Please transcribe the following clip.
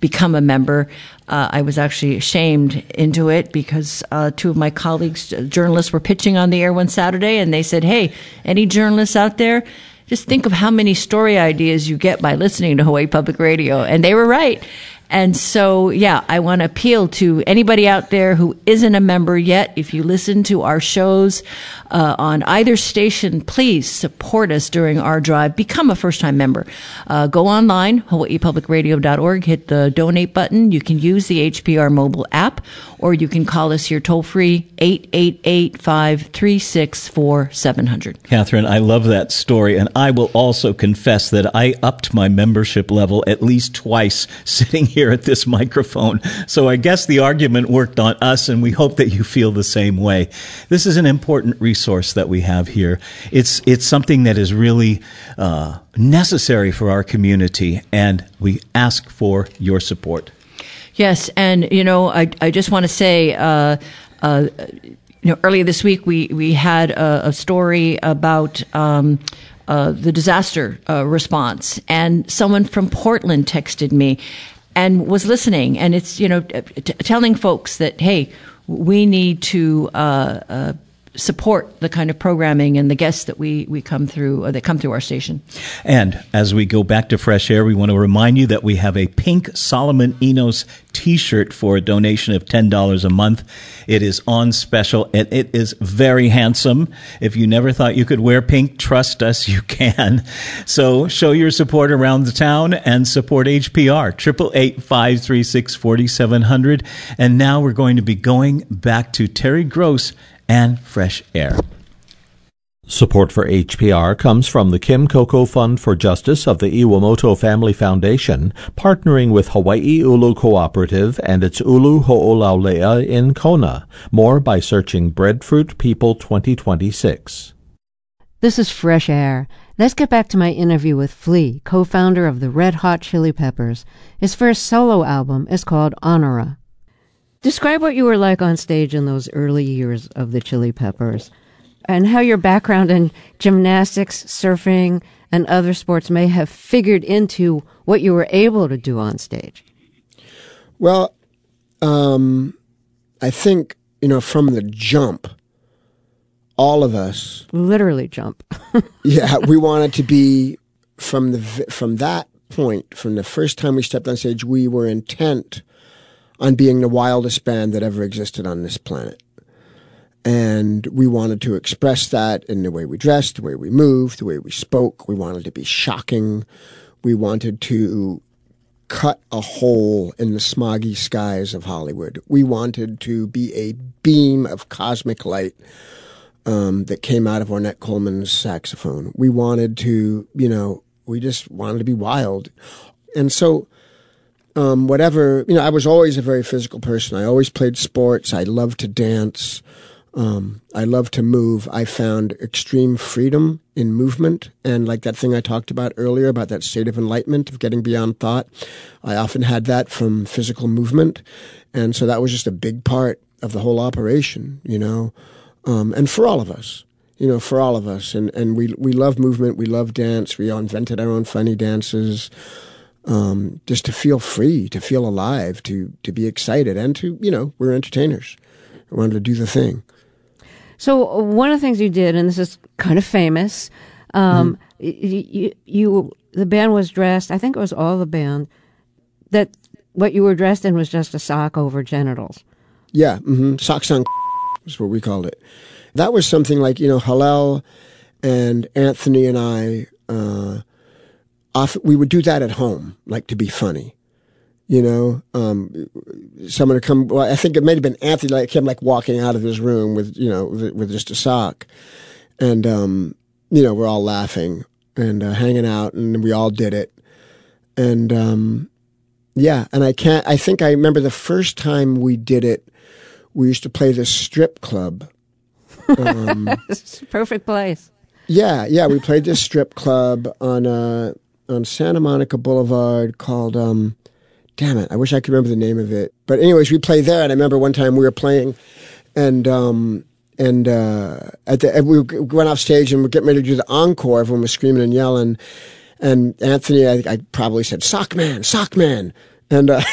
become a member. I was actually shamed into it because two of my colleagues, journalists, were pitching on the air one Saturday, and they said, hey, any journalists out there, just think of how many story ideas you get by listening to Hawaii Public Radio. And they were right. And so, yeah, I want to appeal to anybody out there who isn't a member yet. If you listen to our shows on either station, please support us during our drive. Become a first-time member. Go online, hawaiipublicradio.org, hit the donate button. You can use the HPR mobile app, or you can call us here toll-free, 888-536-4700. Catherine, I love that story, and I will also confess that I upped my membership level at least twice sitting here at this microphone. So I guess the argument worked on us, and we hope that you feel the same way. This is an important resource that we have here. It's something that is really necessary for our community, and we ask for your support. Yes, and I just want to say, earlier this week we had a story about the disaster response, and someone from Portland texted me and was listening, and it's telling folks that, hey, we need to support the kind of programming and the guests that we come through, that come through our station. And as we go back to Fresh Air, we want to remind you that we have a pink Solomon Enos T-shirt for a donation of $10 a month. It is on special, and it is very handsome. If you never thought you could wear pink, trust us, you can. So show your support around the town and support HPR, 888-536-4700. And now we're going to be going back to Terry Gross and Fresh Air. Support for HPR comes from the Kim Koko Fund for Justice of the Iwamoto Family Foundation, partnering with Hawaii Ulu Cooperative and its Ulu Ho'olaulea in Kona. More by searching Breadfruit People 2026. This is Fresh Air. Let's get back to my interview with Flea, co-founder of the Red Hot Chili Peppers. His first solo album is called Honora. Describe what you were like on stage in those early years of the Chili Peppers, and how your background in gymnastics, surfing, and other sports may have figured into what you were able to do on stage. Well, I think, from the jump, all of us... Literally jump. Yeah, we wanted to be, from that point, from the first time we stepped on stage, we were intent on being the wildest band that ever existed on this planet. And we wanted to express that in the way we dressed, the way we moved, the way we spoke. We wanted to be shocking. We wanted to cut a hole in the smoggy skies of Hollywood. We wanted to be a beam of cosmic light that came out of Ornette Coleman's saxophone. We wanted to, we just wanted to be wild. And so... I was always a very physical person. I always played sports. I loved to dance. I loved to move. I found extreme freedom in movement. And like that thing I talked about earlier about that state of enlightenment, of getting beyond thought, I often had that from physical movement. And so that was just a big part of the whole operation, and for all of us. And we love movement. We love dance. We all invented our own funny dances. Just to feel free, to feel alive, to be excited, and to, we're entertainers. We wanted to do the thing. So one of the things you did, and this is kind of famous, the band was dressed, I think it was all the band, that what you were dressed in was just a sock over genitals. Yeah, socks on is what we called it. That was something like, Hillel and Anthony and I... we would do that at home, like to be funny, someone would come, well, I think it may have been Anthony, came walking out of his room with, with just a sock. And, we're all laughing and hanging out, and we all did it. And, and I think I remember the first time we did it, we used to play this strip club. It's a perfect place. Yeah, we played this strip club on Santa Monica Boulevard called, damn it, I wish I could remember the name of it. But anyways, we played there, and I remember one time we were playing, and we went off stage and we're getting ready to do the encore. Everyone was screaming and yelling, and Anthony, I probably said, "Sock man," and